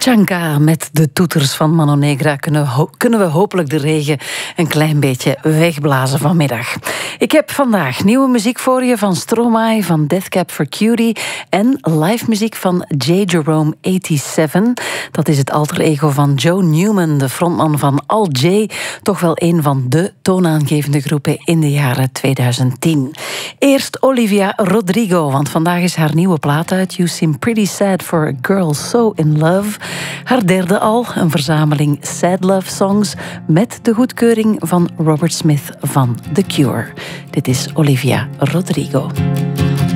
Tachanka met de toeters van Mano Negra kunnen we hopelijk de regen een klein beetje wegblazen vanmiddag. Ik heb vandaag nieuwe muziek voor je van Stromae, van Death Cab for Cutie en live muziek van J. Jerome 87. Dat is het alter ego van Joe Newman, de frontman van Al J. Toch wel een van de toonaangevende groepen in de jaren 2010. Eerst Olivia Rodrigo, want vandaag is haar nieuwe plaat uit. You Seem Pretty Sad for a Girl So in Love. Haar derde al, een verzameling sad love songs met de goedkeuring van Robert Smith van The Cure. Dit is Olivia Rodrigo.